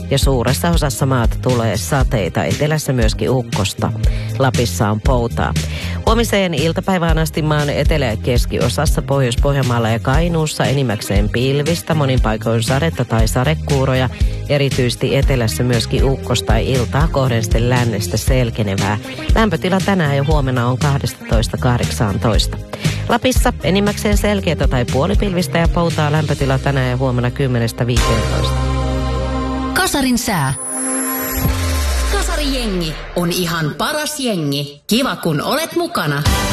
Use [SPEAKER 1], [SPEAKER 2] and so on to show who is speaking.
[SPEAKER 1] ja suuressa osassa maata tulee sateita. Etelässä myöskin ukkosta. Lapissa on poutaa. Huomiseen iltapäivään asti maan etelä- ja keskiosassa, Pohjois-Pohjanmaalla ja Kainuussa enimmäkseen pilvistä, monin paikoin sadetta tai sadekuuroja. Erityisesti etelässä myöskin ukkosta ja iltaa kohden sitten lännestä selkenevää. Lämpötila tänään ja huomenna on 12-18. Lapissa enimmäkseen selkeätä tai puolipilvistä ja poutaa, lämpötila tänään ja huomenna 10-15.
[SPEAKER 2] Kasarin sää. Kasarijengi on ihan paras jengi. Kiva kun olet mukana.